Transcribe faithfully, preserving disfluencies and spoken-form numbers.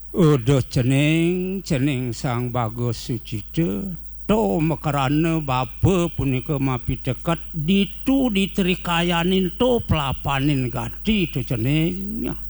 Udah ceneng ceneng sang bagus suci teu to makarana bapa punika mapi dekat ditu diterikayanin to pelapanin gati tu cenengnya